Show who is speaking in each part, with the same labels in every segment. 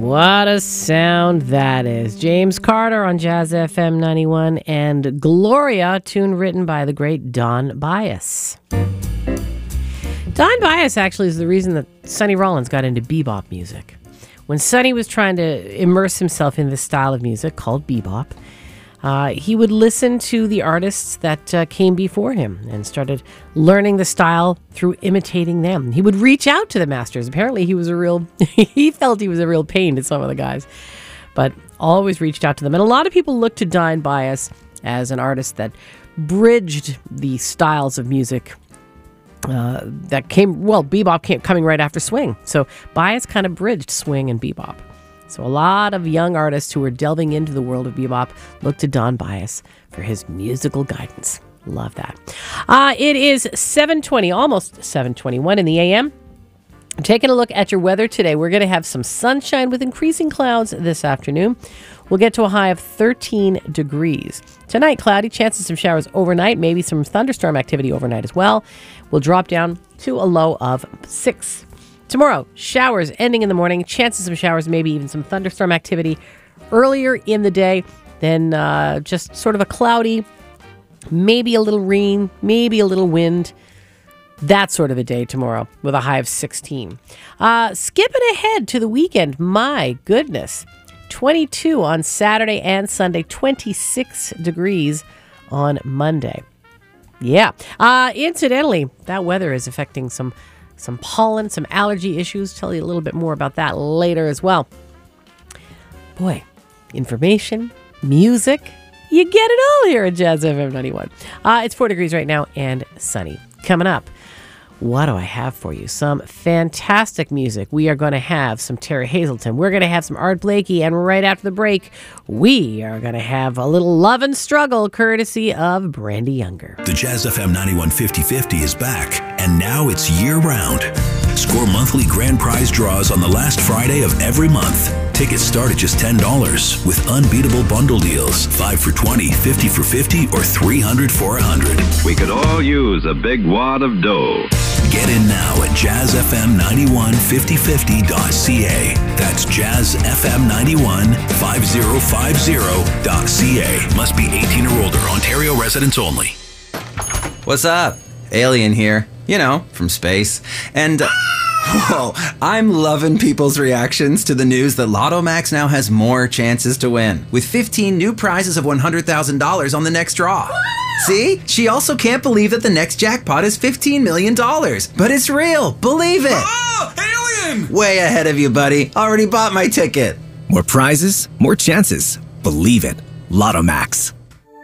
Speaker 1: What a sound that is. James Carter on Jazz FM 91 and Gloria, tune written by the great Don Byas. Don Byas actually is the reason that Sonny Rollins got into bebop music. When Sonny was trying to immerse himself in this style of music called bebop, he would listen to the artists that came before him and started learning the style through imitating them. He would reach out to the masters. Apparently he felt he was a real pain to some of the guys, but always reached out to them. And a lot of people look to Don Byas as an artist that bridged the styles of music that came, bebop came coming right after swing. So Byas kind of bridged swing and bebop. So a lot of young artists who are delving into the world of bebop look to Don Byas for his musical guidance. Love that. It is 7:20, almost 7:21 in the a.m. Taking a look at your weather today, we're going to have some sunshine with increasing clouds this afternoon. We'll get to a high of 13 degrees. Tonight, cloudy, chances of some showers overnight, maybe some thunderstorm activity overnight as well. We'll drop down to a low of 6. Tomorrow, showers ending in the morning, chances of showers, maybe even some thunderstorm activity earlier in the day, then just sort of a cloudy, maybe a little rain, maybe a little wind, that sort of a day tomorrow with a high of 16. Skipping ahead to the weekend, my goodness, 22 on Saturday and Sunday, 26 degrees on Monday. Yeah. Incidentally, that weather is affecting some pollen, some allergy issues. Tell you a little bit more about that later as well. Boy, information, music, you get it all here at Jazz FM 91. It's 4 degrees right now and sunny. Coming up, what do I have for you? Some fantastic music. We are going to have some Terry Hazelton. We're going to have some Art Blakey. And right after the break, we are going to have a little Love and Struggle courtesy of Brandy Younger.
Speaker 2: The Jazz FM 91 50/50 is back, and now it's year-round. Score monthly grand prize draws on the last Friday of every month. Tickets start at just $10 with unbeatable bundle deals. 5 for $20, 50 for $50, or 300 for $100.
Speaker 3: We could all use a big wad of dough.
Speaker 2: Get in now at jazzfm915050.ca. That's jazzfm915050.ca. Must be 18 or older. Ontario residents only.
Speaker 4: What's up? Alien here. You know, from space. And, whoa, I'm loving people's reactions to the news that Lotto Max now has more chances to win, with 15 new prizes of $100,000 on the next draw. See? She also can't believe that the next jackpot is $15 million. But it's real. Believe it.
Speaker 5: Oh, alien!
Speaker 4: Way ahead of you, buddy. Already bought my ticket.
Speaker 6: More prizes, more chances. Believe it. Lotto Max.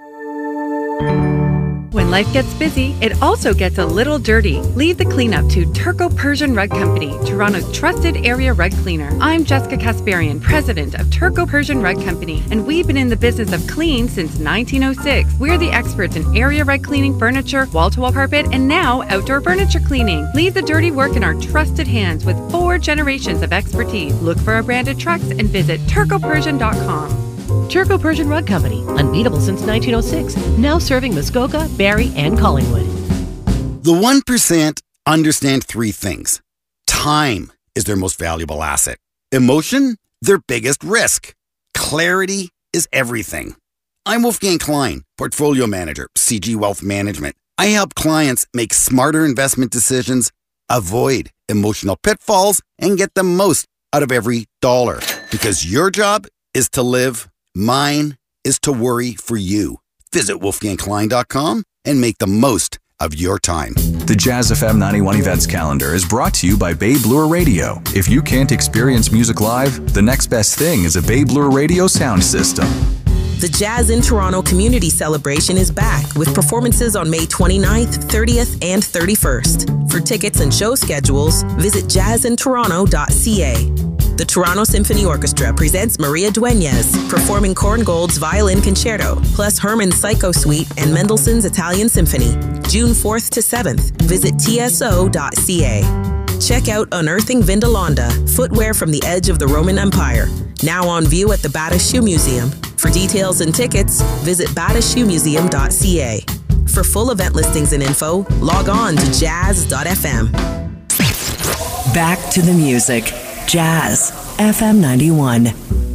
Speaker 7: When life gets busy, it also gets a little dirty. Leave the cleanup to Turco Persian Rug Company, Toronto's trusted area rug cleaner. I'm Jessica Kasparian, president of Turco Persian Rug Company, and we've been in the business of clean since 1906. We're the experts in area rug cleaning, furniture, wall-to-wall carpet, and now outdoor furniture cleaning. Leave the dirty work in our trusted hands with 4 generations of expertise. Look for our branded trucks and visit turcopersian.com.
Speaker 1: Turco Persian Rug Company, unbeatable since 1906, now serving Muskoka, Barrie, and Collingwood.
Speaker 8: The 1% understand 3 things. Time is their most valuable asset. Emotion, their biggest risk. Clarity is everything. I'm Wolfgang Klein, Portfolio Manager, CG Wealth Management. I help clients make smarter investment decisions, avoid emotional pitfalls, and get the most out of every dollar. Because your job is to live. Mine is to worry for you. Visit wolfgangklein.com and make the most of your time.
Speaker 6: The Jazz FM 91 events calendar is brought to you by Bay Bloor Radio. If you can't experience music live, the next best thing is a Bay Bloor Radio sound system.
Speaker 9: The Jazz in Toronto Community Celebration is back with performances on May 29th, 30th, and 31st. For tickets and show schedules, visit jazzintoronto.ca. The Toronto Symphony Orchestra presents Maria Dueñas, performing Korngold's Violin Concerto, plus Hermann's Psycho Suite and Mendelssohn's Italian Symphony. June 4th to 7th. Visit tso.ca. Check out Unearthing Vindolanda, footwear from the edge of the Roman Empire. Now on view at the Bata Shoe Museum. For details and tickets, visit batashoemuseum.ca. For full event listings and info, log on to jazz.fm.
Speaker 10: Back to the music. Jazz
Speaker 5: FM 91.